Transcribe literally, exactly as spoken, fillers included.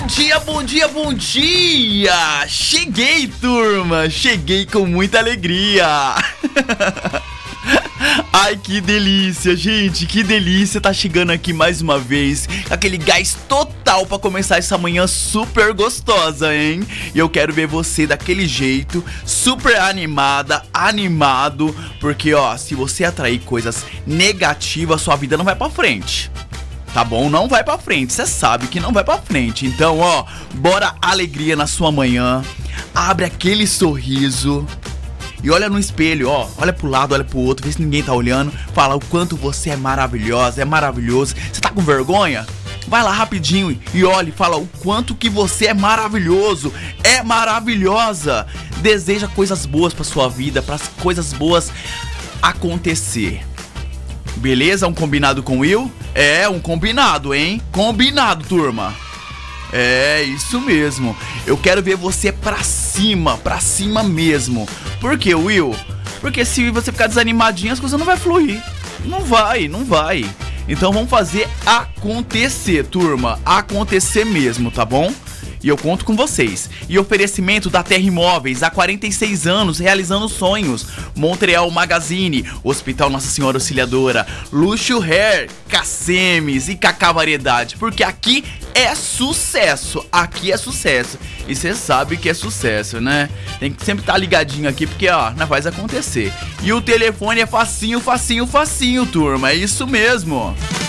Bom dia, bom dia, bom dia! Cheguei, turma! Cheguei com muita alegria! Ai, que delícia, gente, que delícia tá chegando aqui mais uma vez, aquele gás total pra começar essa manhã super gostosa, hein? E eu quero ver você daquele jeito, super animada, animado, porque ó, se você atrair coisas negativas, sua vida não vai pra frente. Tá bom? Não vai pra frente, você sabe que não vai pra frente. Então, ó, bora alegria na sua manhã, abre aquele sorriso e olha no espelho, ó, olha pro lado, olha pro outro, vê se ninguém tá olhando. Fala o quanto você é maravilhosa, é maravilhoso. Você tá com vergonha? Vai lá rapidinho e olha e fala o quanto que você é maravilhoso, é maravilhosa. Deseja coisas boas pra sua vida, para as coisas boas acontecer. Beleza? Um combinado com o Will? É, um combinado, hein? Combinado, turma. É, isso mesmo. Eu quero ver você pra cima, pra cima mesmo. Por quê, Will? Porque se você ficar desanimadinho, as coisas não vai fluir. Não vai, não vai. Então vamos fazer acontecer, turma. Acontecer mesmo, tá bom? E eu conto com vocês. E oferecimento da Terra Imóveis, há quarenta e seis anos, realizando sonhos. Montreal Magazine, Hospital Nossa Senhora Auxiliadora, Luxo Hair, Cassemes e Cacá Variedade. Porque aqui é sucesso, aqui é sucesso. E você sabe que é sucesso, né? Tem que sempre estar ligadinho aqui, porque ó, não faz acontecer. E o telefone é facinho, facinho, facinho, turma. É isso mesmo.